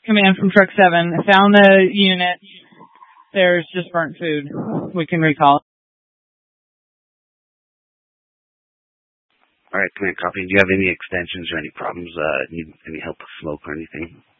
Command from Truck 7. Found the unit. There's just burnt food. We can recall. All right, Command, copy. Do you have any extensions or any problems? Need any help with smoke or anything?